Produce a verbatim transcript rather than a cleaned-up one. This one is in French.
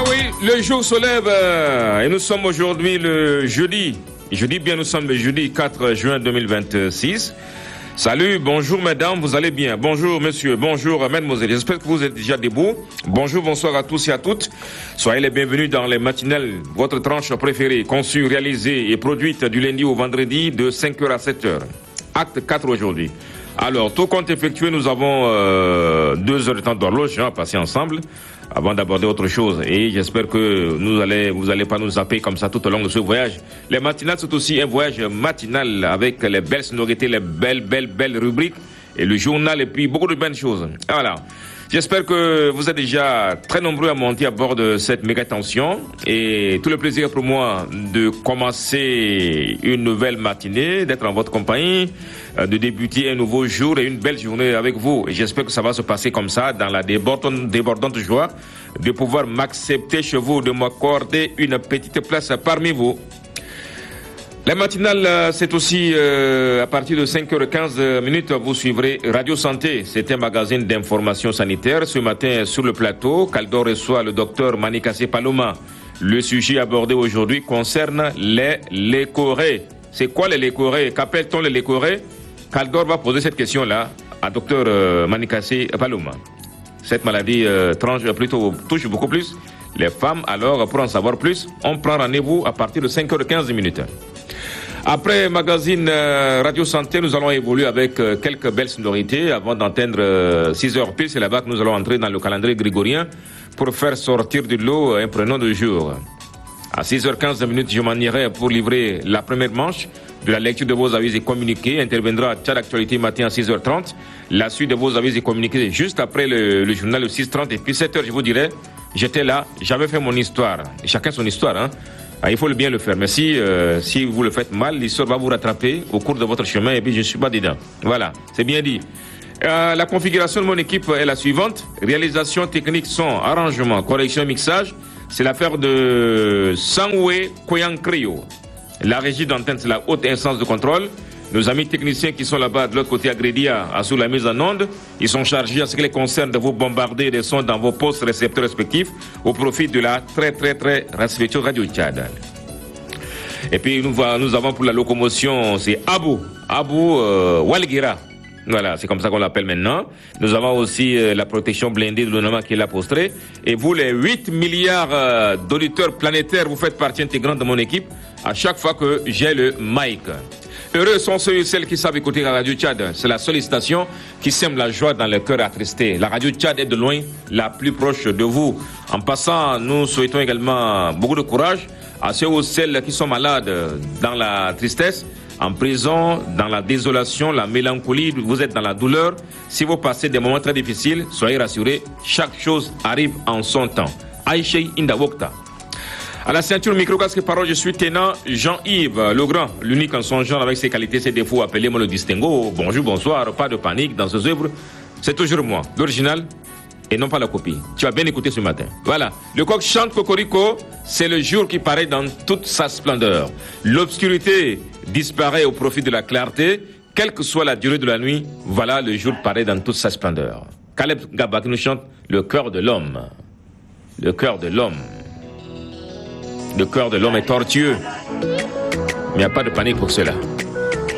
oui, le jour se lève euh, et nous sommes aujourd'hui le jeudi. Je dis bien nous sommes le jeudi quatre juin deux mille vingt-six. Salut, bonjour mesdames, vous allez bien? Bonjour monsieur, bonjour mesdemoiselles, j'espère que vous êtes déjà debout. Bonjour, bonsoir à tous et à toutes. Soyez les bienvenus dans les matinales, votre tranche préférée, conçue, réalisée et produite du lundi au vendredi de cinq heures à sept heures. Acte quatre aujourd'hui. Alors, tout compte effectué, nous avons euh, deux heures de temps d'horloge hein, à passer ensemble avant d'aborder autre chose. Et j'espère que nous allez, vous allez pas nous zapper comme ça tout au long de ce voyage. Les matinales, c'est aussi un voyage matinal avec les belles sonorités, les belles, belles, belles rubriques et le journal et puis beaucoup de belles choses. Voilà. J'espère que vous êtes déjà très nombreux à monter à bord de cette méga tension et tout le plaisir pour moi de commencer une nouvelle matinée, d'être en votre compagnie, de débuter un nouveau jour et une belle journée avec vous. Et j'espère que ça va se passer comme ça, dans la débordante, débordante joie de pouvoir m'accepter chez vous, de m'accorder une petite place parmi vous. La matinale, c'est aussi euh, à partir de cinq heures quinze minutes, vous suivrez Radio Santé. C'est un magazine d'information sanitaire. Ce matin, sur le plateau, Caldor reçoit le docteur Manikase Paloma. Le sujet abordé aujourd'hui concerne les lécorées. C'est quoi les lécorées? Qu'appelle-t-on les lécorées? Caldor va poser cette question-là à docteur euh, Manikase Paloma. Cette maladie euh, tranche, plutôt, touche beaucoup plus les femmes. Alors, pour en savoir plus, on prend rendez-vous à partir de cinq heures quinze minutes. Après magazine euh, Radio Santé, nous allons évoluer avec euh, quelques belles sonorités avant d'entendre euh, six heures pile. C'est là-bas que nous allons entrer dans le calendrier grégorien pour faire sortir de l'eau un prénom de jour. À six heures quinze minutes, je m'en irai pour livrer la première manche de la lecture de vos avis et communiqués. Interviendra Tchad Actualité matin à six heures trente. La suite de vos avis et communiqués juste après le, le journal de six heures trente. Et puis sept heures, je vous dirai, j'étais là, j'avais fait mon histoire. Et chacun son histoire, hein. Ah, il faut le bien le faire. Mais si, euh, si vous le faites mal, l'histoire va vous rattraper au cours de votre chemin et puis je ne suis pas dedans. Voilà, c'est bien dit. Euh, la configuration de mon équipe est la suivante. Réalisation technique, son, arrangement, correction, mixage. C'est l'affaire de Sangwe Koyankrio. La régie d'antenne, c'est la haute instance de contrôle. Nos amis techniciens qui sont là-bas de l'autre côté à Grédia, assurent la mise en onde. Ils sont chargés en ce qui les concerne de vous bombarder des sons dans vos postes récepteurs respectifs au profit de la très très très respectueuse Radio Tchad. Et puis nous, nous avons pour la locomotion, c'est Abou, Abou euh, Walgira. Voilà, c'est comme ça qu'on l'appelle maintenant. Nous avons aussi euh, la protection blindée de l'Onama qui est là postrée. Et vous, les huit milliards euh, d'auditeurs planétaires, vous faites partie intégrante de mon équipe à chaque fois que j'ai le mic. Heureux sont ceux et celles qui savent écouter la Radio Tchad. C'est la seule station qui sème la joie dans le cœur attristé. La Radio Tchad est de loin la plus proche de vous. En passant, nous souhaitons également beaucoup de courage à ceux ou celles qui sont malades dans la tristesse, en prison, dans la désolation, la mélancolie. Vous êtes dans la douleur. Si vous passez des moments très difficiles, soyez rassurés, chaque chose arrive en son temps. Aïchei Indawokta. À la ceinture micro-casque parole, je suis Ténant Jean-Yves Legrand, l'unique en son genre avec ses qualités, ses défauts. Appelez-moi le distinguo. Bonjour, bonsoir, pas de panique dans ce œuvre. C'est toujours moi, l'original et non pas la copie. Tu as bien écouté ce matin. Voilà. Le coq chante Cocorico, c'est le jour qui paraît dans toute sa splendeur. L'obscurité disparaît au profit de la clarté. Quelle que soit la durée de la nuit, voilà le jour paraît dans toute sa splendeur. Caleb Gaba qui nous chante le cœur de l'homme. Le cœur de l'homme. Le cœur de l'homme est tortueux. Mais il n'y a pas de panique pour cela.